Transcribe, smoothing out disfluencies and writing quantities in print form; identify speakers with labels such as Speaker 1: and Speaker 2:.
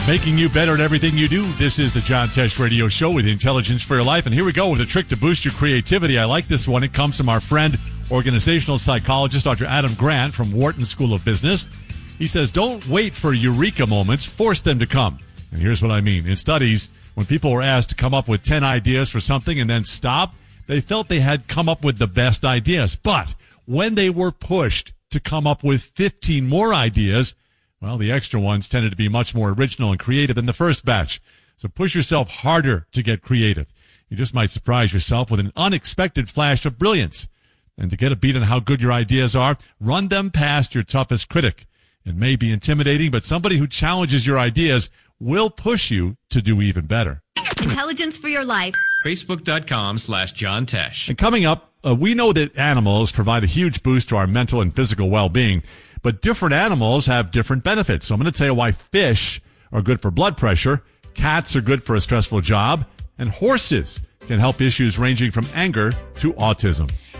Speaker 1: Making you better at everything you do. This is the John Tesh Radio Show with Intelligence for Your Life. And here we go with a trick to boost your creativity. I like this one. It comes from our friend, organizational psychologist, Dr. Adam Grant from Wharton School of Business. He says, don't wait for eureka moments. Force them to come. And here's what I mean. In studies, when people were asked to come up with 10 ideas for something and then stop, they felt they had come up with the best ideas. But when they were pushed to come up with 15 more ideas, well, the extra ones tended to be much more original and creative than the first batch. So push yourself harder to get creative. You just might surprise yourself with an unexpected flash of brilliance. And to get a beat on how good your ideas are, run them past your toughest critic. It may be intimidating, but somebody who challenges your ideas will push you to do even better.
Speaker 2: Intelligence for Your Life.
Speaker 3: Facebook.com/John Tesh.
Speaker 1: And coming up, we know that animals provide a huge boost to our mental and physical well-being. But different animals have different benefits. So I'm going to tell you why fish are good for blood pressure, cats are good for a stressful job, and horses can help issues ranging from anger to autism.